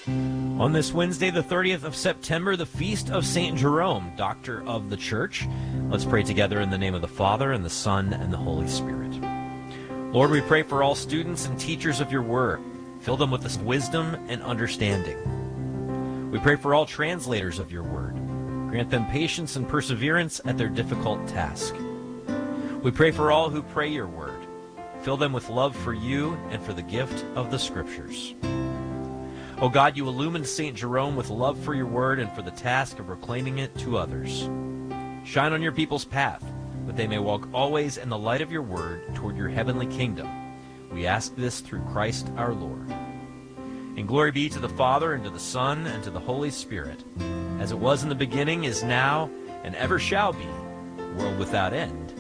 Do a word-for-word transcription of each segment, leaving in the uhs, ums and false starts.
On this Wednesday, the thirtieth of September, the feast of Saint Jerome, Doctor of the Church. Let's pray together in the name of the Father, and the Son, and the Holy Spirit. Lord, we pray for all students and teachers of your word. Fill them with this wisdom and understanding. We pray for all translators of your word. Grant them patience and perseverance at their difficult task. We pray for all who pray your word. Fill them with love for you and for the gift of the Scriptures. O God, you illumined Saint Jerome with love for your word and for the task of proclaiming it to others. Shine on your people's path, that they may walk always in the light of your word toward your heavenly kingdom. We ask this through Christ our Lord. And glory be to the Father, and to the Son, and to the Holy Spirit, as it was in the beginning, is now, and ever shall be, world without end.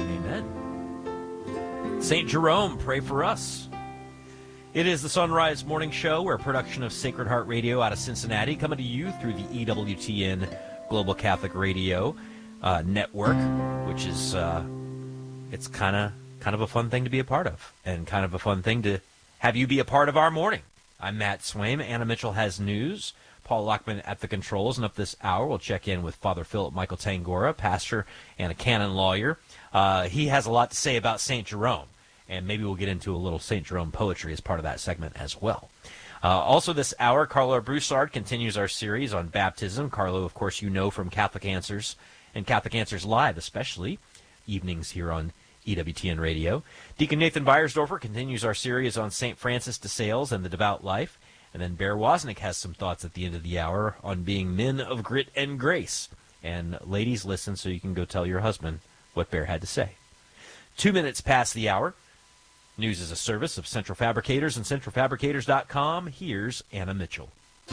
Amen. Saint Jerome, pray for us. It is the Sunrise Morning Show. We're a production of Sacred Heart Radio out of Cincinnati, coming to you through the E W T N Global Catholic Radio uh, Network, which is uh, it's kind of kind of a fun thing to be a part of, and kind of a fun thing to have you be a part of our morning. I'm Matt Swaim. Anna Mitchell has news. Paul Lockman at the controls, and up this hour we'll check in with Father Philip Michael Tangora, pastor and a canon lawyer. Uh, he has a lot to say about Saint Jerome. And maybe we'll get into a little Saint Jerome poetry as part of that segment as well. Uh, also this hour, Carlo Broussard continues our series on baptism. Carlo, of course, you know from Catholic Answers and Catholic Answers Live, especially evenings here on E W T N Radio. Deacon Nathan Beiersdorfer continues our series on Saint Francis de Sales and the devout life. And then Bear Wozniak has some thoughts at the end of the hour on being men of grit and grace. And ladies, listen so you can go tell your husband what Bear had to say. Two minutes past the hour. News is a service of Central Fabricators and central fabricators dot com. Here's Anna Mitchell.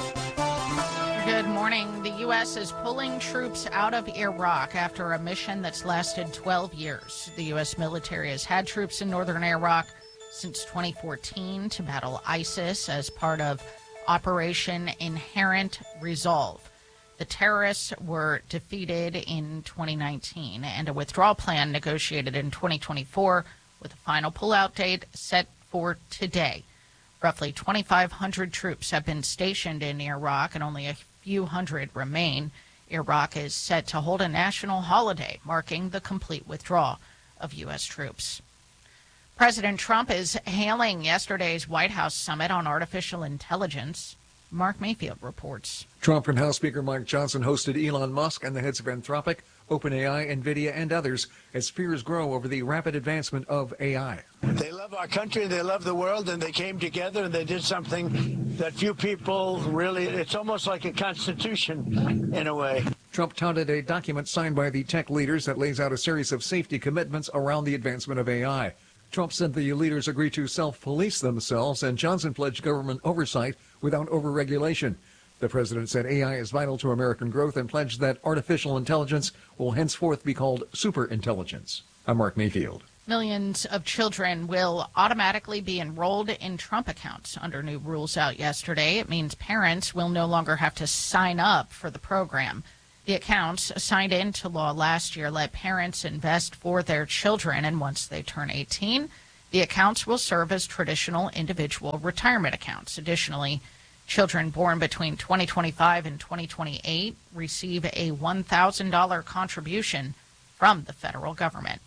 Good morning. The U S is pulling troops out of Iraq after a mission that's lasted twelve years. The U S military has had troops in northern Iraq since twenty fourteen to battle ISIS as part of Operation Inherent Resolve. The terrorists were defeated in twenty nineteen, and a withdrawal plan negotiated in twenty twenty-four with a final pullout date set for today. Roughly twenty-five hundred troops have been stationed in Iraq, and only a few hundred remain. Iraq is set to hold a national holiday, marking the complete withdrawal of U S troops. President Trump is hailing yesterday's White House summit on artificial intelligence. Mark Mayfield reports. Trump and House Speaker Mike Johnson hosted Elon Musk and the heads of Anthropic, OpenAI, NVIDIA, and others as fears grow over the rapid advancement of A I. They love our country, they love the world, and they came together and they did something that few people really, it's almost like a constitution in a way. Trump touted a document signed by the tech leaders that lays out a series of safety commitments around the advancement of A I. Trump said the leaders agreed to self-police themselves, and Johnson pledged government oversight without overregulation. The president said A I is vital to American growth and pledged that artificial intelligence will henceforth be called superintelligence. I'm Mark Mayfield. Millions of children will automatically be enrolled in Trump accounts under new rules out yesterday. It means parents will no longer have to sign up for the program. The accounts signed into law last year let parents invest for their children, and once they turn eighteen, the accounts will serve as traditional individual retirement accounts. Additionally, children born between twenty twenty-five and twenty twenty-eight receive a one thousand dollars contribution from the federal government.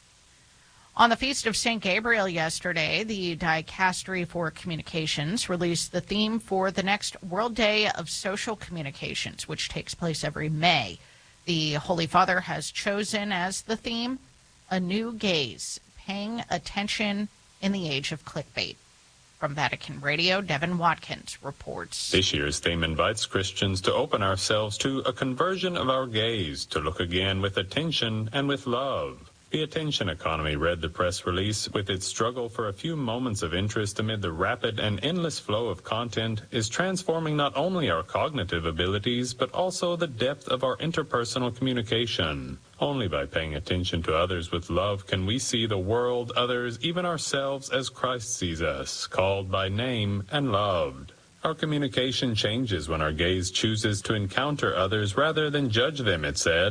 On the Feast of Saint Gabriel yesterday, the Dicastery for Communications released the theme for the next World Day of Social Communications, which takes place every May. The Holy Father has chosen as the theme, A New Gaze, Paying Attention in the Age of Clickbait. From Vatican Radio, Devin Watkins reports. This year's theme invites Christians to open ourselves to a conversion of our gaze, to look again with attention and with love. The attention economy, read the press release, with its struggle for a few moments of interest amid the rapid and endless flow of content, is transforming not only our cognitive abilities, but also the depth of our interpersonal communication. Only by paying attention to others with love can we see the world, others, even ourselves as Christ sees us, called by name and loved. Our communication changes when our gaze chooses to encounter others rather than judge them, it said.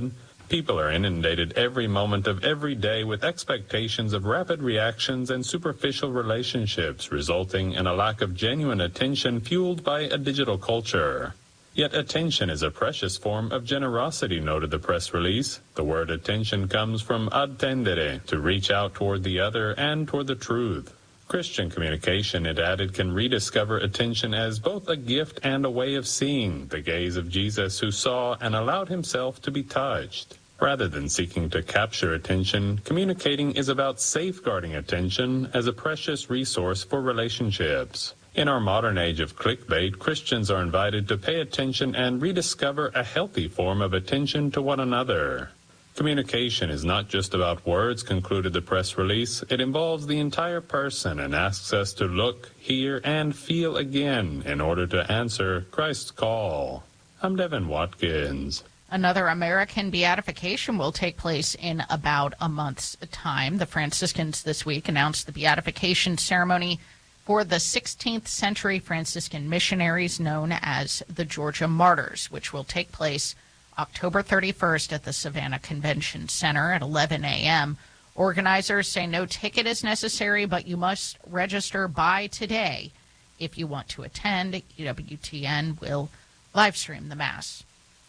People are inundated every moment of every day with expectations of rapid reactions and superficial relationships, resulting in a lack of genuine attention fueled by a digital culture. Yet attention is a precious form of generosity, noted the press release. The word attention comes from attendere, to reach out toward the other and toward the truth. Christian communication, it added, can rediscover attention as both a gift and a way of seeing, the gaze of Jesus who saw and allowed himself to be touched. Rather than seeking to capture attention, communicating is about safeguarding attention as a precious resource for relationships. In our modern age of clickbait, Christians are invited to pay attention and rediscover a healthy form of attention to one another. Communication is not just about words, concluded the press release. It involves the entire person and asks us to look, hear, and feel again in order to answer Christ's call. I'm Devin Watkins. Another American beatification will take place in about a month's time. The Franciscans this week announced the beatification ceremony for the sixteenth century Franciscan missionaries known as the Georgia Martyrs, which will take place October thirty-first at the Savannah Convention Center at eleven a.m. Organizers say no ticket is necessary, but you must register by today if you want to attend. E W T N will live stream the Mass.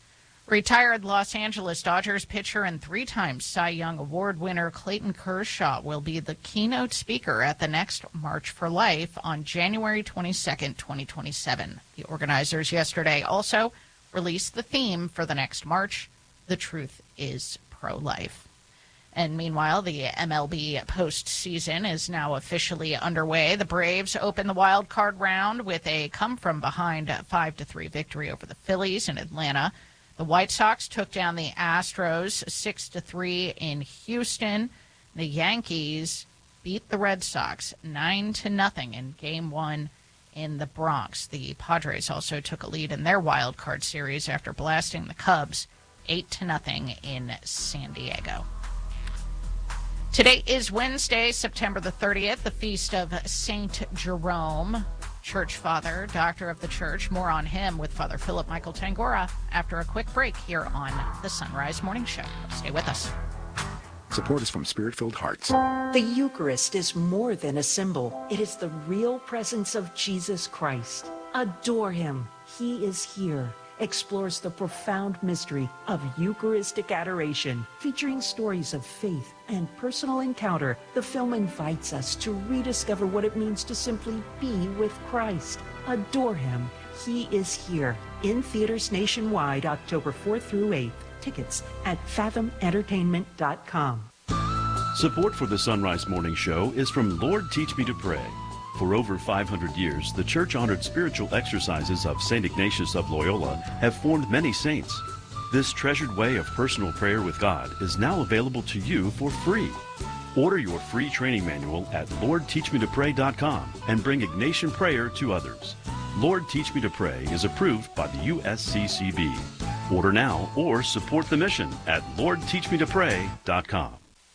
Retired Los Angeles Dodgers pitcher and three-time Cy Young Award winner Clayton Kershaw will be the keynote speaker at the next March for Life on January twenty-second, twenty twenty-seven. The organizers yesterday also released the theme for the next march, The Truth is Pro-Life. And meanwhile, the M L B postseason is now officially underway. The Braves open the wild card round with a come-from-behind five to three victory over the Phillies in Atlanta. The White Sox took down the Astros six to three in Houston. The Yankees beat the Red Sox nine to nothing in Game One in the Bronx. The Padres also took a lead in their wild card series after blasting the Cubs eight to nothing in San Diego. Today is Wednesday, September the thirtieth, the feast of Saint Jerome, church father, doctor of the church. More on him with Father Philip Michael Tangora after a quick break here on the Sunrise Morning Show. Stay with us. Support is from Spirit-Filled Hearts. The Eucharist is more than a symbol. It is the real presence of Jesus Christ. Adore him. He is here. Explores the profound mystery of Eucharistic adoration, featuring stories of faith and personal encounter. The film invites us to rediscover what it means to simply be with Christ. Adore him. He is here. In theaters nationwide, October fourth through eighth. Tickets at fathom entertainment dot com. Support for the Sunrise Morning Show is from Lord Teach Me to Pray. For over five hundred years, the church-honored spiritual exercises of Saint Ignatius of Loyola have formed many saints. This treasured way of personal prayer with God is now available to you for free. Order your free training manual at lord teach me to pray dot com and bring Ignatian prayer to others. Lord Teach Me to Pray is approved by the U S C C B. Order now or support the mission at lord teach me to pray dot com.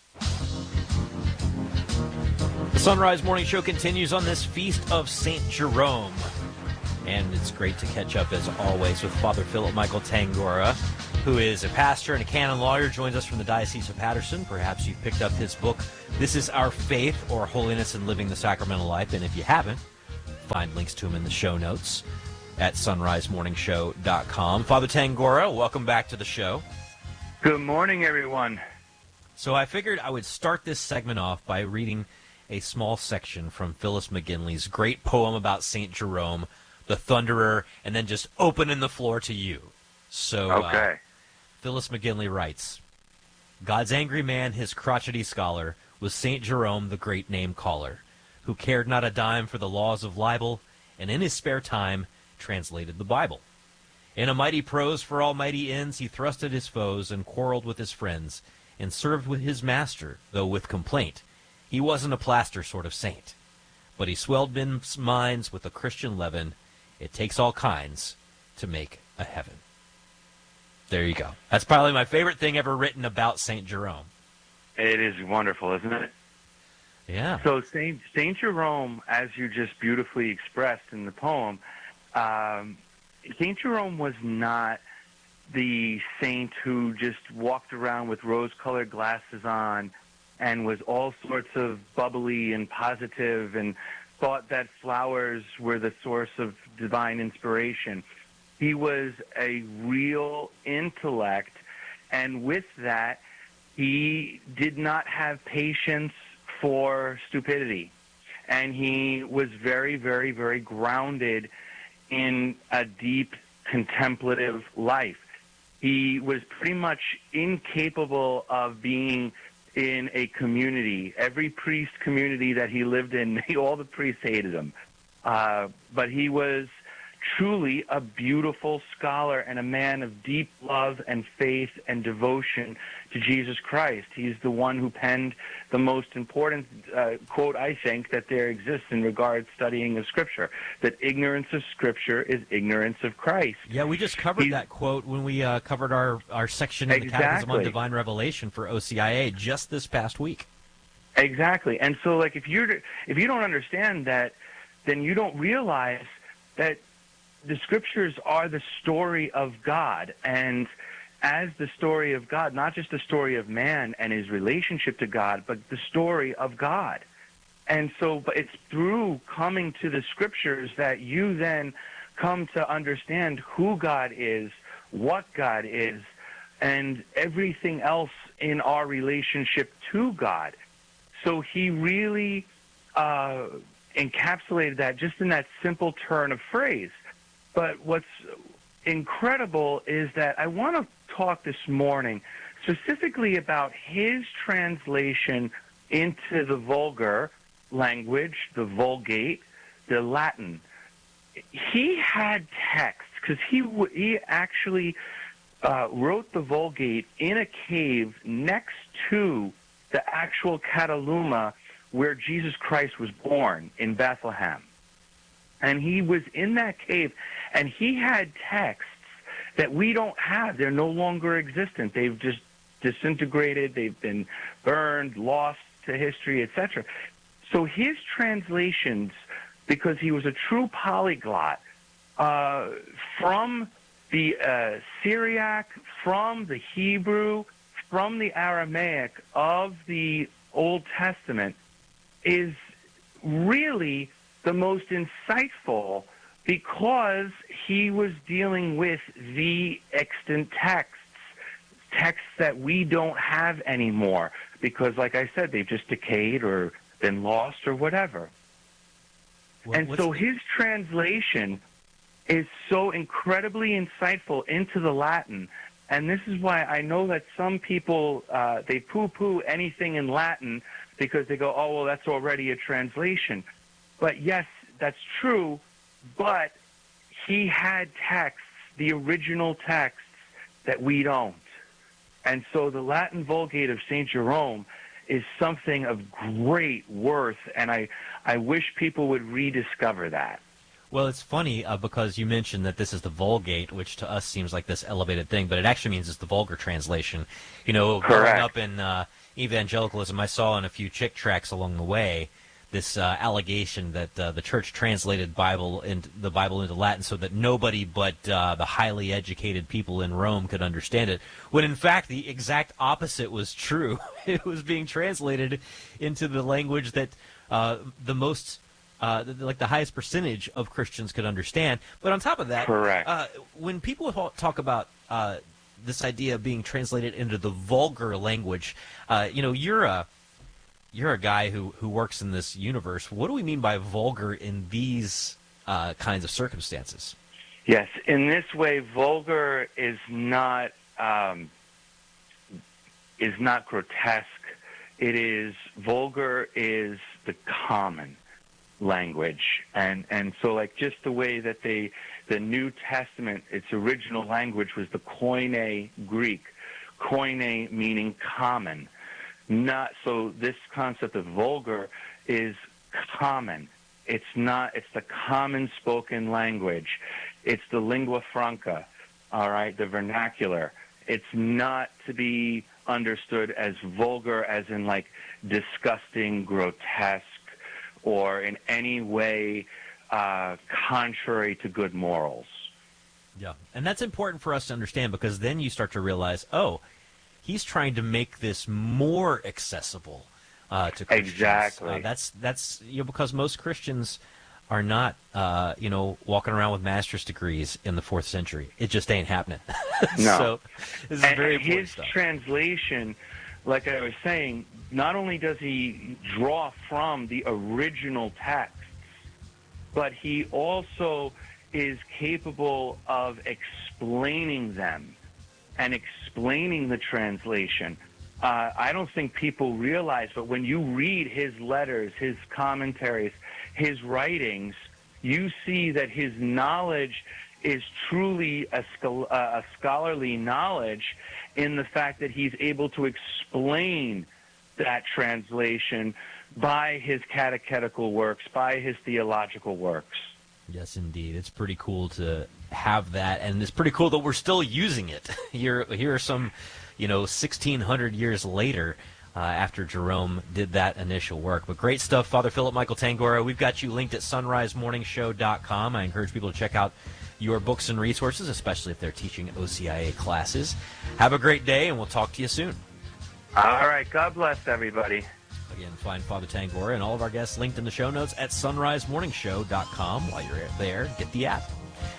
The Sunrise Morning Show continues on this feast of Saint Jerome. And it's great to catch up, as always, with Father Philip Michael Tangora, who is a pastor and a canon lawyer, joins us from the Diocese of Patterson. Perhaps you've picked up his book, This is Our Faith, or Holiness in Living the Sacramental Life. And if you haven't, find links to him in the show notes at sunrise morning show dot com. Father Tangora, welcome back to the show. Good morning, everyone. So I figured I would start this segment off by reading a small section from Phyllis McGinley's great poem about Saint Jerome, the Thunderer, and then just opening the floor to you. So okay. uh, Phyllis McGinley writes, God's angry man, his crotchety scholar, was Saint Jerome, the great name caller, who cared not a dime for the laws of libel, and in his spare time translated the Bible. In a mighty prose for almighty ends, he thrusted his foes and quarreled with his friends, and served with his master, though with complaint. He wasn't a plaster sort of saint, but he swelled men's minds with a Christian leaven. It takes all kinds to make a heaven. There you go. That's probably my favorite thing ever written about Saint Jerome. It is wonderful, isn't it? Yeah. So Saint Saint Jerome, as you just beautifully expressed in the poem, um, Saint Jerome was not the saint who just walked around with rose-colored glasses on and was all sorts of bubbly and positive and thought that flowers were the source of divine inspiration. He was a real intellect, and with that, he did not have patience for stupidity. And he was very, very, very grounded in a deep contemplative life. He was pretty much incapable of being in a community. Every priest community that he lived in, all the priests hated him. Uh, but he was truly a beautiful scholar and a man of deep love and faith and devotion to Jesus Christ. He's the one who penned the most important uh, quote, I think, that there exists in regards to studying of Scripture, that ignorance of Scripture is ignorance of Christ. Yeah, we just covered He's, that quote when we uh, covered our, our section in the exactly. Catechism on Divine Revelation for O C I A just this past week. Exactly. And so, like, if you're if you don't understand that, then you don't realize that the Scriptures are the story of God, and as the story of God, not just the story of man and his relationship to God, but the story of God. And so but it's through coming to the Scriptures that you then come to understand who God is, what God is, and everything else in our relationship to God. So he really uh, encapsulated that just in that simple turn of phrase. But what's incredible is that I want to talk this morning specifically about his translation into the vulgar language, the Vulgate, the Latin. He had text because he he actually uh, wrote the Vulgate in a cave next to the actual Cataluma where Jesus Christ was born in Bethlehem. And he was in that cave, and he had texts that we don't have. They're no longer existent. They've just disintegrated. They've been burned, lost to history, et cetera. So his translations, because he was a true polyglot, uh, from the uh, Syriac, from the Hebrew, from the Aramaic of the Old Testament, is really the most insightful because he was dealing with the extant texts, texts that we don't have anymore because, like I said, they've just decayed or been lost or whatever. What, and so his translation is so incredibly insightful into the Latin, and this is why I know that some people, uh, they poo-poo anything in Latin because they go, oh, well, that's already a translation. But yes, that's true, but he had texts, the original texts, that we don't. And so the Latin Vulgate of Saint Jerome is something of great worth, and I, I wish people would rediscover that. Well, it's funny uh, because you mentioned that this is the Vulgate, which to us seems like this elevated thing, but it actually means it's the vulgar translation. You know, Correct. growing up in uh, evangelicalism, I saw in a few chick tracts along the way this uh, allegation that uh, the church translated Bible into the Bible into Latin so that nobody but uh, the highly educated people in Rome could understand it, when in fact the exact opposite was true. It was being translated into the language that uh, the most, uh, like the highest percentage of Christians could understand. But on top of that, Correct. Uh, when people talk about uh, this idea of being translated into the vulgar language, uh, you know, you're a You're a guy who, who works in this universe. What do we mean by vulgar in these uh, kinds of circumstances? Yes, in this way, vulgar is not um, is not grotesque. It is vulgar is the common language, and and so like just the way that they the New Testament, its original language was the Koine Greek, Koine meaning common. Not so. This concept of vulgar is common. It's not. It's the common spoken language. It's the lingua franca. All right, the vernacular. It's not to be understood as vulgar, as in like disgusting, grotesque, or in any way uh, contrary to good morals. Yeah, and that's important for us to understand, because then you start to realize, oh, he's trying to make this more accessible uh, to Christians. Exactly. Uh, that's that's you know because most Christians are not uh, you know walking around with master's degrees in the fourth century. It just ain't happening. No. So this is and, very and important his stuff. translation, like I was saying, not only does he draw from the original texts, but he also is capable of explaining them and explaining the translation. Uh, I don't think people realize, but when you read his letters, his commentaries, his writings, you see that his knowledge is truly a, schol- uh, a scholarly knowledge in the fact that he's able to explain that translation by his catechetical works, by his theological works. Yes, indeed. It's pretty cool to have that, and it's pretty cool that we're still using it. Here, here are some, you know, sixteen hundred years later, uh, after Jerome did that initial work. But great stuff, Father Philip Michael Tangora. We've got you linked at sunrise morning show dot com. I encourage people to check out your books and resources, especially if they're teaching O C I A classes. Have a great day, and we'll talk to you soon. All right. God bless everybody. Again, find Father Tangora and all of our guests linked in the show notes at sunrise morning show dot com. While you're there, get the app.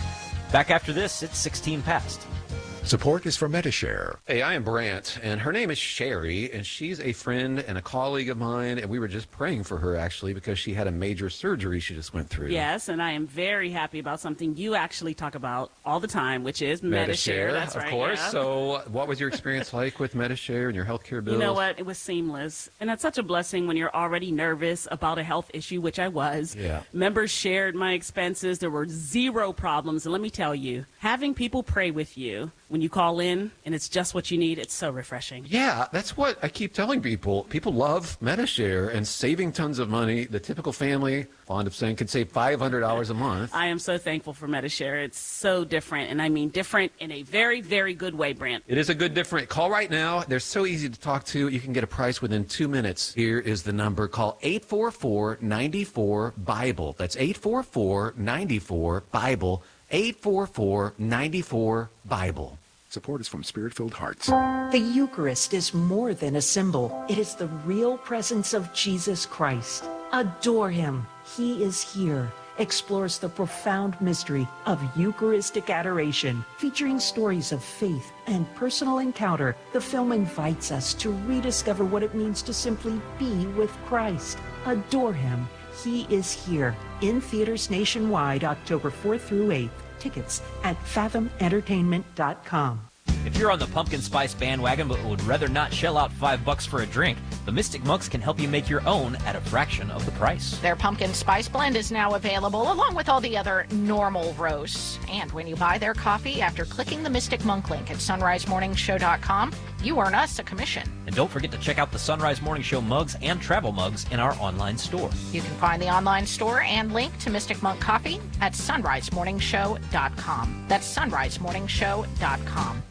Back after this, it's sixteen past. Support is from Medi-Share. Hey, I am Brant, and her name is Sherry, and she's a friend and a colleague of mine, and we were just praying for her, actually, because she had a major surgery she just went through. Yes, and I am very happy about something you actually talk about all the time, which is Medi-Share. That's of right, course. yeah. So what was your experience like with Medi-Share and your healthcare bills? You know what? It was seamless. And that's such a blessing when you're already nervous about a health issue, which I was. Yeah. Members shared my expenses. There were zero problems. And let me tell you, having people pray with you when you call in and it's just what you need, it's so refreshing. Yeah, that's what I keep telling people. People love Medi-Share and saving tons of money. The typical family, fond of saying, can save five hundred dollars a month. I am so thankful for Medi-Share. It's so different, and I mean different in a very, very good way, Brant. It is a good different. Call right now. They're so easy to talk to. You can get a price within two minutes. Here is the number. Call eight four four, nine four, BIBLE. That's eight four four, nine four, BIBLE. eight four four, nine four, BIBLE. Support is from Spirit-Filled Hearts. The Eucharist is more than a symbol. It is the real presence of Jesus Christ. Adore him. He is here. Explores the profound mystery of Eucharistic adoration. Featuring stories of faith and personal encounter, the film invites us to rediscover what it means to simply be with Christ. Adore him. He is here. In theaters nationwide, October fourth through eighth. Tickets at fathom entertainment dot com. If you're on the pumpkin spice bandwagon but would rather not shell out five bucks for a drink, the Mystic Monks can help you make your own at a fraction of the price. Their pumpkin spice blend is now available along with all the other normal roasts. And when you buy their coffee after clicking the Mystic Monk link at sunrise morning show dot com, you earn us a commission. And don't forget to check out the Sunrise Morning Show mugs and travel mugs in our online store. You can find the online store and link to Mystic Monk Coffee at sunrise morning show dot com. That's sunrise morning show dot com.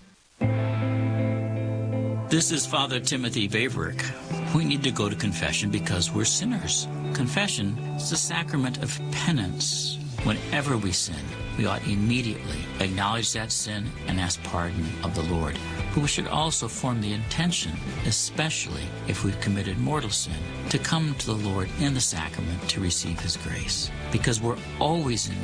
This is Father Timothy Vaverick. We need to go to confession because we're sinners. Confession is the sacrament of penance. Whenever we sin, we ought immediately acknowledge that sin and ask pardon of the Lord. But we should also form the intention, especially if we've committed mortal sin, to come to the Lord in the sacrament to receive his grace. Because we're always in